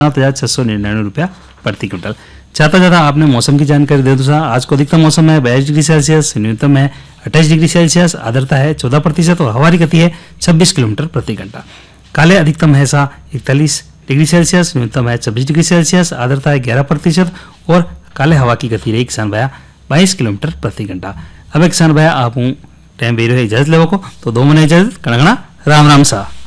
7,699 प्रति क्विंटल। ज़्यादा आपने मौसम की जानकारी दे दूँ साहब। आज को अधिकतम मौसम है 22 डिग्री सेल्सियस, न्यूनतम है 28 डिग्री सेल्सियस, आर्द्रता है 14% और हवा की गति है 26 किलोमीटर प्रति घंटा। काले अधिकतम है 41 डिग्री सेल्सियस, न्यूनतम है 26 डिग्री सेल्सियस, आर्द्रता है 11% और काले हवा की गति रही किसान भैया 22 किलोमीटर प्रति घंटा। अब किसान भैया आप टाइम बेरो है इजाजत लेवो को तो 2 महीने इजाजत कणगणा राम राम सा।